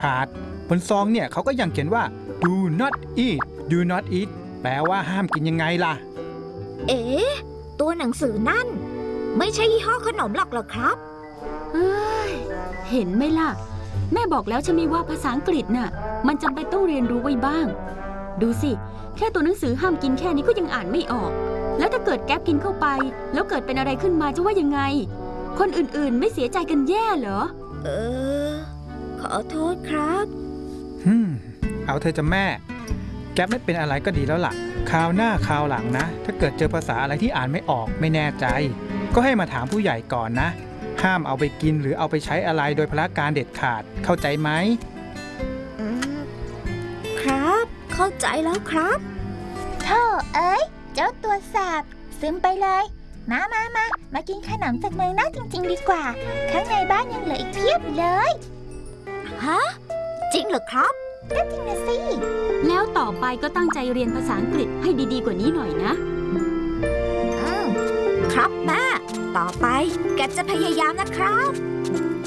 ขาดบนซองเนี่ยเขาก็ยังเขียนว่า do not eat do not eat แปลว่าห้ามกินยังไงล่ะเอ๊ะตัวหนังสือนั่นไม่ใช่ยี่ห้อขนมหรอกเหรอครับเห็นไหมล่ะแม่บอกแล้วใช่ไหมว่าภาษาอังกฤษน่ะมันจำเป็นต้องเรียนรู้ไว้บ้างดูสิแค่ตัวหนังสือห้ามกินแค่นี้ก็ยังอ่านไม่ออกแล้วถ้าเกิดแก๊ปกินเข้าไปแล้วเกิดเป็นอะไรขึ้นมาจะว่ายังไงคนอื่นๆไม่เสียใจกันแย่เหรอขอโทษครับเอาเธอจะแม่แก๊ปไม่เป็นอะไรก็ดีแล้วล่ะคราวหน้าคราวหลังนะถ้าเกิดเจอภาษาอะไรที่อ่านไม่ออกไม่แน่ใจก็ให้มาถามผู้ใหญ่ก่อนนะห้ามเอาไปกินหรือเอาไปใช้อะไรโดยพละการเด็ดขาดเข้าใจไหมครับเข้าใจแล้วครับโธ่เอ้ยเจ้าตัวแสบซึมไปเลยมากินขนมจากเมืองนอกจริงๆดีกว่าข้างในบ้านยังเหลืออีกเพียบเลยฮะจริงเหรอครับก็จริงนะสิแล้วต่อไปก็ตั้งใจเรียนภาษาอังกฤษให้ดีๆกว่านี้หน่อยนะครับแม่ต่อไปแกจะพยายามนะครับ